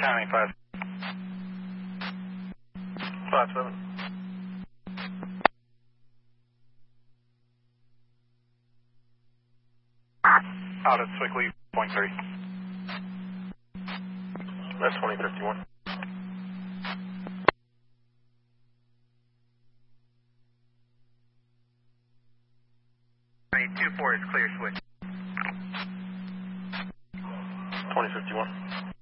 Timing 5. 5-7. Out at Swickley, point 3. That's 2051. Right, 2-4 is clear switch. 2051.